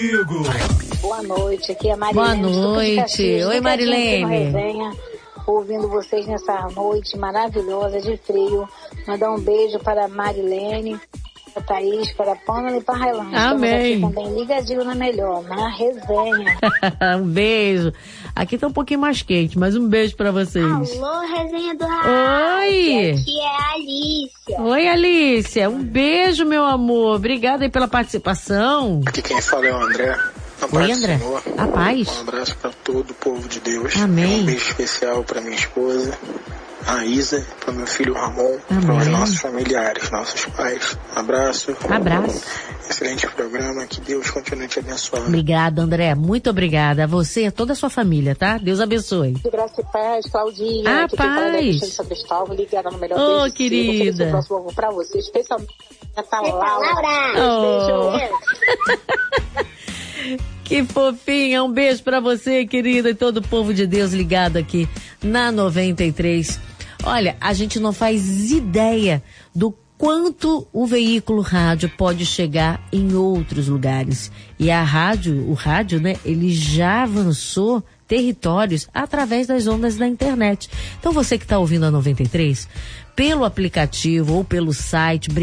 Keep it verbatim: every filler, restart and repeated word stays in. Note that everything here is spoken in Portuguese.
comigo. Boa noite, aqui é a Marilene. Boa noite. Oi, Marilene. Ouvindo vocês nessa noite maravilhosa de frio. Mandar um beijo para a Marilene, para a Thaís, para a Pâmela e para a Railândia. Amém. Estamos aqui também ligadinho na melhor, na resenha. Um beijo. Aqui tá um pouquinho mais quente, mas um beijo pra vocês. Alô, resenha do rádio. Oi. Aqui é a Alicia. Oi, Alicia. Um beijo, meu amor. Obrigada aí pela participação. Aqui quem fala é o André. A Oi, paz André. do Senhor. A paz. Um abraço para todo o povo de Deus. Amém. Um beijo especial para minha esposa, a Isa, para meu filho Ramon, Amém. para os nossos familiares, nossos pais. Abraço. Abraço. Excelente programa, que Deus continue te abençoando. Obrigada, André. Muito obrigada. A você e a toda a sua família, tá? Deus abençoe. De graça e paz, Claudinha. Ah, aqui quem fala é a paz. Cristiane São Cristóvão, ligada no melhor Ô, beijo querida. possível. Feliz próximo almoço pra você, especialmente a Laura. Laura. Beijo. Que fofinha, um beijo pra você, querida, e todo o povo de Deus ligado aqui na noventa e três. Olha, a gente não faz ideia do quanto o veículo rádio pode chegar em outros lugares. E a rádio, o rádio, né, ele já avançou territórios através das ondas da internet. Então você que está ouvindo a noventa e três, pelo aplicativo ou pelo site,